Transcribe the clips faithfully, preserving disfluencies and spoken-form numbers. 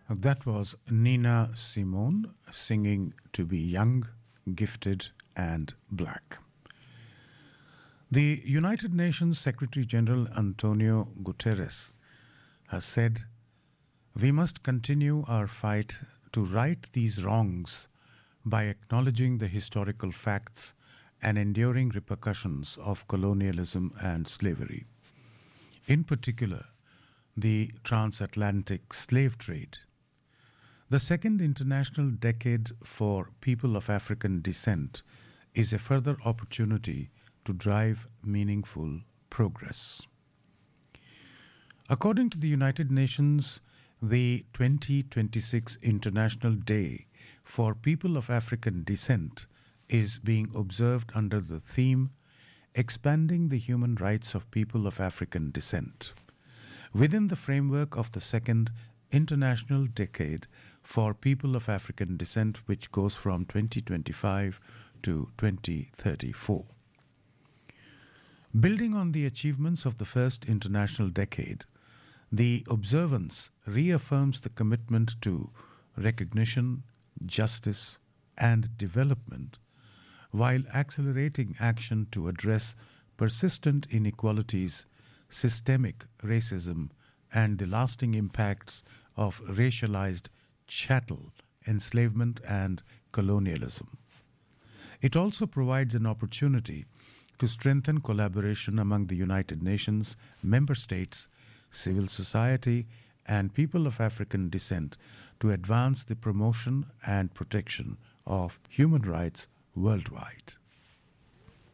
That was Nina Simone singing To Be Young, Gifted and Black. The United Nations Secretary General Antonio Guterres has said, "We must continue our fight to right these wrongs by acknowledging the historical facts and enduring repercussions of colonialism and slavery. In particular, the transatlantic slave trade. The second international decade for people of African descent is a further opportunity to drive meaningful progress." According to the United Nations, the twenty twenty-six International Day for People of African Descent is being observed under the theme Expanding the Human Rights of People of African Descent, within the framework of the second International Decade for People of African Descent, which goes from twenty twenty-five to twenty thirty-four. Building on the achievements of the first International Decade, the observance reaffirms the commitment to recognition, justice, and development, while accelerating action to address persistent inequalities, systemic racism, and the lasting impacts of racialized chattel enslavement and colonialism. It also provides an opportunity to strengthen collaboration among the United Nations, member states, civil society, and people of African descent to advance the promotion and protection of human rights worldwide.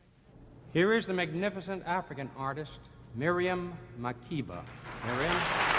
Here is the magnificent African artist, Miriam Makeba. Miriam.